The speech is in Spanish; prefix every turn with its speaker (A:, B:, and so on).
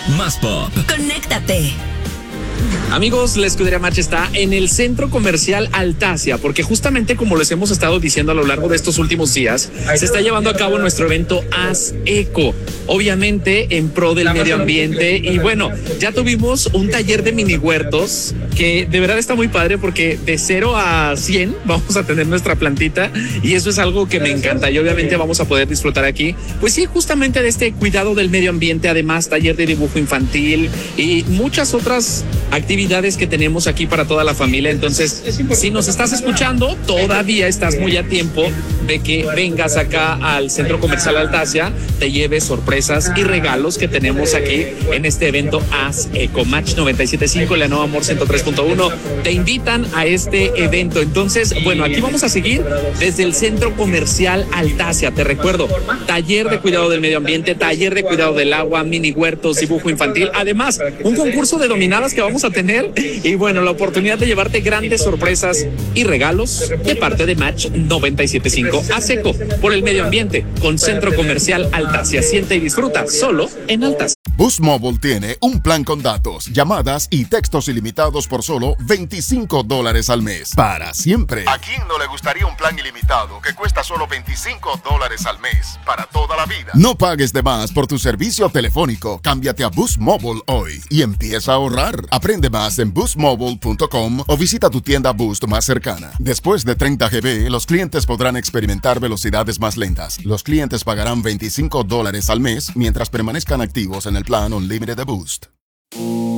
A: más pop.
B: Conéctate.
C: Amigos, la Escudería Match está en el Centro Comercial Altasia, porque justamente como les hemos estado diciendo a lo largo de estos últimos días, se está llevando a cabo nuestro evento Haz Eco, obviamente en pro del medio ambiente. Y bueno, ya tuvimos un taller de mini huertos que de verdad está muy padre, porque de 0 a 100 vamos a tener nuestra plantita y eso es algo que me encanta y obviamente vamos a poder disfrutar aquí, pues sí, justamente de este cuidado del medio ambiente. Además, taller de dibujo infantil y muchas otras actividades que tenemos aquí para toda la familia. Entonces, si nos estás escuchando, todavía estás muy a tiempo de que vengas acá al Centro Comercial Altasia, te lleves sorpresas y regalos que tenemos aquí en este evento Haz Eco. Match 97.5, la Nueva Amor 103.1 te invitan a este evento. Entonces, bueno, aquí vamos a seguir desde el Centro Comercial Altasia. Te recuerdo, taller de cuidado del medio ambiente, taller de cuidado del agua, mini huertos, dibujo infantil, además un concurso de dominadas que vamos a tener y bueno, la oportunidad de llevarte grandes sorpresas y regalos de parte de Match 97.5. Haz Eco por el medio ambiente con Centro Comercial Altasia. Siente y disfruta solo en Altasia.
D: Boost Mobile tiene un plan con datos, llamadas y textos ilimitados por solo $25 al mes. Para siempre. ¿A quién no le gustaría un plan ilimitado que cuesta solo $25 al mes? Para toda la vida. No pagues de más por tu servicio telefónico. Cámbiate a Boost Mobile hoy y empieza a ahorrar. Aprende más en boostmobile.com o visita tu tienda Boost más cercana. Después de 30 GB, los clientes podrán experimentar velocidades más lentas. Los clientes pagarán $25 al mes mientras permanezcan activos en el plan Unlimited de Boost.